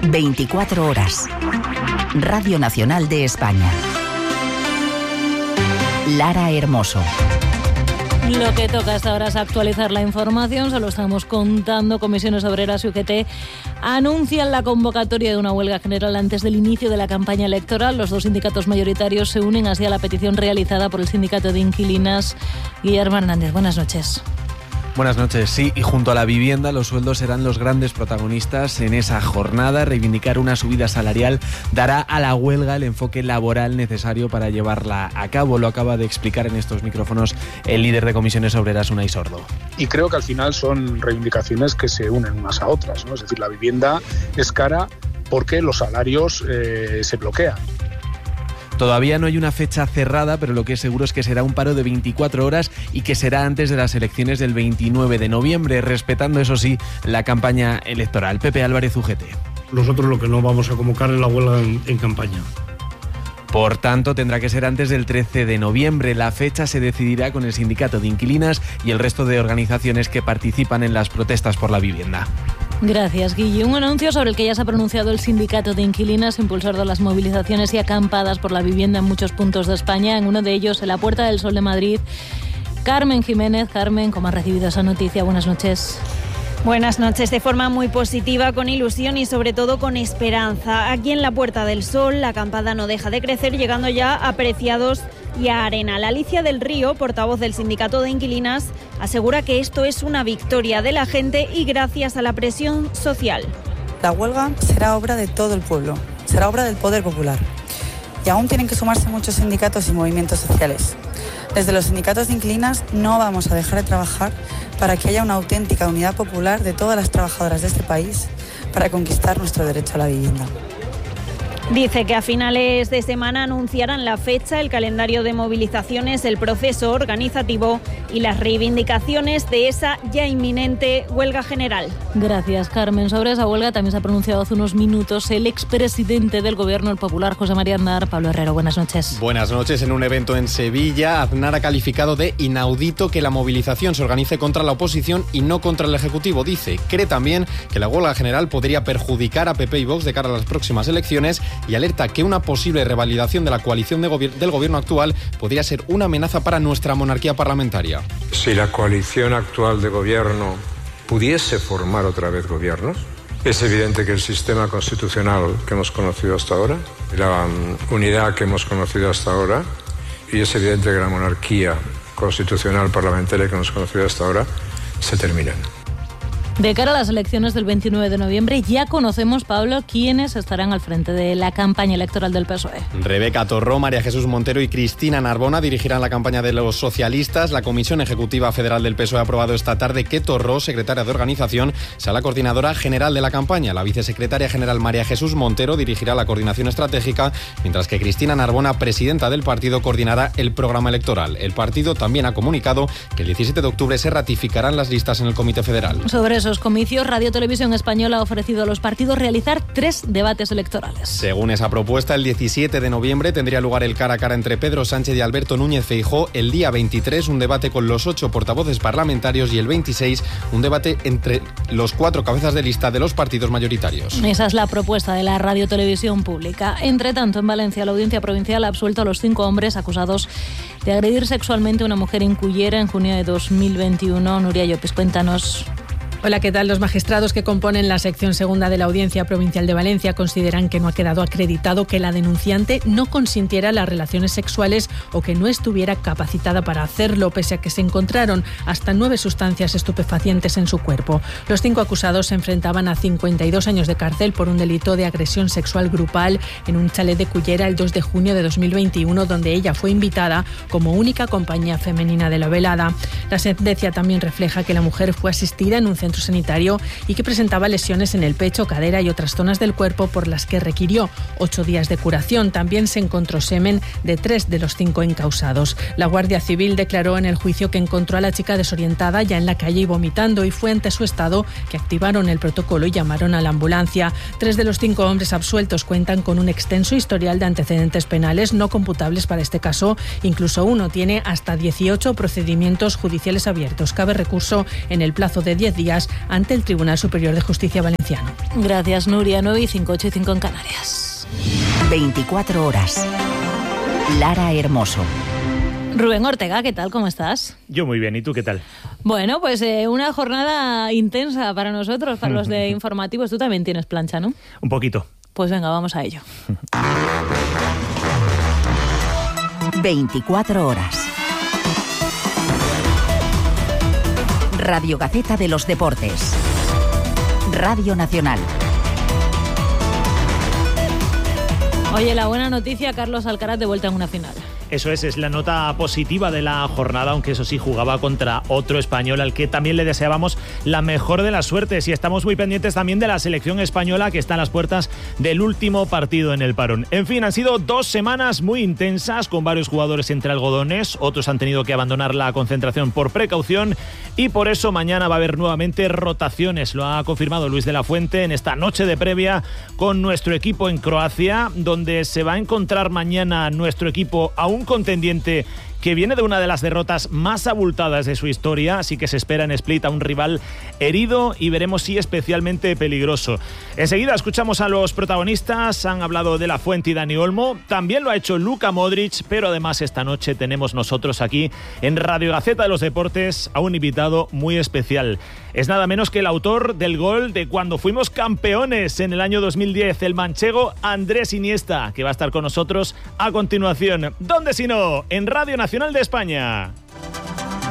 24 horas. Radio Nacional de España. Lara Hermoso. Lo que toca hasta ahora es actualizar la información, se lo estamos contando. Comisiones Obreras y UGT anuncian la convocatoria de una huelga general antes del inicio de la campaña electoral. Los dos sindicatos mayoritarios se unen así a la petición realizada por el Sindicato de Inquilinas. Guillermo Hernández, buenas noches. Buenas noches. Sí, y junto a la vivienda, los sueldos serán los grandes protagonistas en esa jornada. Reivindicar una subida salarial dará a la huelga el enfoque laboral necesario para llevarla a cabo. Lo acaba de explicar en estos micrófonos el líder de Comisiones Obreras, Unai Sordo. Y creo que al final son reivindicaciones que se unen unas a otras, ¿no? Es decir, la vivienda es cara porque los salarios se bloquean. Todavía no hay una fecha cerrada, pero lo que es seguro es que será un paro de 24 horas y que será antes de las elecciones del 29 de noviembre, respetando, eso sí, la campaña electoral. Pepe Álvarez, UGT. Nosotros lo que no vamos a convocar es la huelga en campaña. Por tanto, tendrá que ser antes del 13 de noviembre. La fecha se decidirá con el Sindicato de Inquilinas y el resto de organizaciones que participan en las protestas por la vivienda. Gracias, Guille. Un anuncio sobre el que ya se ha pronunciado el Sindicato de Inquilinas, impulsor de las movilizaciones y acampadas por la vivienda en muchos puntos de España. En uno de ellos, en la Puerta del Sol de Madrid. Carmen Jiménez. Carmen, ¿cómo has recibido esa noticia? Buenas noches. Buenas noches. De forma muy positiva, con ilusión y sobre todo con esperanza. Aquí en la Puerta del Sol la acampada no deja de crecer, llegando ya a Preciados y a Arenal. Alicia del Río, portavoz del Sindicato de Inquilinas, asegura que esto es una victoria de la gente y gracias a la presión social. La huelga será obra de todo el pueblo, será obra del poder popular. Y aún tienen que sumarse muchos sindicatos y movimientos sociales. Desde los sindicatos de inquilinas no vamos a dejar de trabajar para que haya una auténtica unidad popular de todas las trabajadoras de este país para conquistar nuestro derecho a la vivienda. Dice que a finales de semana anunciarán la fecha, el calendario de movilizaciones, el proceso organizativo y las reivindicaciones de esa ya inminente huelga general. Gracias, Carmen. Sobre esa huelga también se ha pronunciado hace unos minutos el expresidente del Gobierno, el popular José María Aznar. Pablo Herrero, buenas noches. Buenas noches. En un evento en Sevilla, Aznar ha calificado de inaudito que la movilización se organice contra la oposición y no contra el Ejecutivo. Dice, cree también que la huelga general podría perjudicar a PP y Vox de cara a las próximas elecciones y alerta que una posible revalidación de la coalición del gobierno actual podría ser una amenaza para nuestra monarquía parlamentaria. Si la coalición actual de gobierno pudiese formar otra vez gobiernos, es evidente que el sistema constitucional que hemos conocido hasta ahora, la unidad que hemos conocido hasta ahora, y es evidente que la monarquía constitucional parlamentaria que hemos conocido hasta ahora, se terminan. De cara a las elecciones del 29 de noviembre, ya conocemos, Pablo, quiénes estarán al frente de la campaña electoral del PSOE. Rebeca Torró, María Jesús Montero y Cristina Narbona dirigirán la campaña de los socialistas. La Comisión Ejecutiva Federal del PSOE ha aprobado esta tarde que Torró, secretaria de organización, sea la coordinadora general de la campaña. La vicesecretaria general María Jesús Montero dirigirá la coordinación estratégica, mientras que Cristina Narbona, presidenta del partido, coordinará el programa electoral. El partido también ha comunicado que el 17 de octubre se ratificarán las listas en el Comité Federal. Sobre esos comicios, Radio Televisión Española ha ofrecido a los partidos realizar 3 debates electorales. Según esa propuesta, el 17 de noviembre tendría lugar el cara a cara entre Pedro Sánchez y Alberto Núñez Feijóo. El día 23, un debate con los 8 portavoces parlamentarios y el 26, un debate entre los 4 cabezas de lista de los partidos mayoritarios. Esa es la propuesta de la Radio Televisión Pública. Entre tanto, en Valencia, la Audiencia Provincial ha absuelto a los 5 hombres acusados de agredir sexualmente a una mujer en Cullera en junio de 2021. Nuria Llopis, cuéntanos. Hola, ¿qué tal? Los magistrados que componen la sección segunda de la Audiencia Provincial de Valencia consideran que no ha quedado acreditado que la denunciante no consintiera las relaciones sexuales o que no estuviera capacitada para hacerlo, pese a que se encontraron hasta 9 sustancias estupefacientes en su cuerpo. Los 5 acusados se enfrentaban a 52 años de cárcel por un delito de agresión sexual grupal en un chalet de Cullera el 2 de junio de 2021, donde ella fue invitada como única compañía femenina de la velada. La sentencia también refleja que la mujer fue asistida en un centro sanitario y que presentaba lesiones en el pecho, cadera y otras zonas del cuerpo por las que requirió 8 días de curación. También se encontró semen de 3 de los 5 encausados. La Guardia Civil declaró en el juicio que encontró a la chica desorientada ya en la calle y vomitando, y fue ante su estado que activaron el protocolo y llamaron a la ambulancia. 3 de los 5 hombres absueltos cuentan con un extenso historial de antecedentes penales no computables para este caso. Incluso uno tiene hasta 18 procedimientos judiciales abiertos. Cabe recurso en el plazo de 10 días horas ante el Tribunal Superior de Justicia valenciano. Gracias, Nuria. 9:05 en Canarias. 24 horas. Lara Hermoso. Rubén Ortega, ¿qué tal? ¿Cómo estás? Yo muy bien, ¿y tú qué tal? Bueno, pues una jornada intensa para nosotros, para los de informativos. Tú también tienes plancha, ¿no? Un poquito. Pues venga, vamos a ello. 24 horas. Radio Gaceta de los Deportes. Radio Nacional. Oye, la buena noticia, Carlos Alcaraz de vuelta en una final. Eso es la nota positiva de la jornada, aunque eso sí jugaba contra otro español al que también le deseábamos la mejor de las suertes, y estamos muy pendientes también de la selección española que está a las puertas del último partido en el parón. En fin, han sido 2 semanas muy intensas con varios jugadores entre algodones, otros han tenido que abandonar la concentración por precaución y por eso mañana va a haber nuevamente rotaciones, lo ha confirmado Luis de la Fuente en esta noche de previa con nuestro equipo en Croacia, donde se va a encontrar mañana nuestro equipo a un contendiente que viene de una de las derrotas más abultadas de su historia, así que se espera en Split a un rival herido y veremos si especialmente peligroso. Enseguida escuchamos a los protagonistas, han hablado de la Fuente y Dani Olmo, también lo ha hecho Luka Modric, pero además esta noche tenemos nosotros aquí en Radio Gaceta de los Deportes a un invitado muy especial. Es nada menos que el autor del gol de cuando fuimos campeones en el año 2010, el manchego Andrés Iniesta, que va a estar con nosotros a continuación. ¿Dónde si no? En Radio Nacional de España.